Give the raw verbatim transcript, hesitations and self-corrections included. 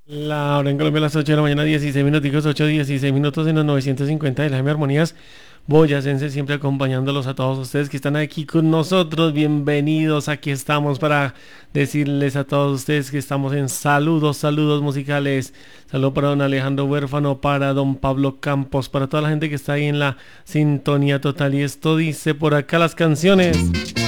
La hora en Colombia a las ocho de la mañana, dieciséis minutos, ocho dieciséis minutos en los novecientos cincuenta de la M Armonías Boyacense, siempre acompañándolos a todos ustedes que están aquí con nosotros. Bienvenidos, aquí estamos para decirles a todos ustedes que estamos en saludos, saludos musicales. Saludo para don Alejandro Huérfano, para don Pablo Campos, para toda la gente que está ahí en la sintonía total. Y esto dice por acá las canciones.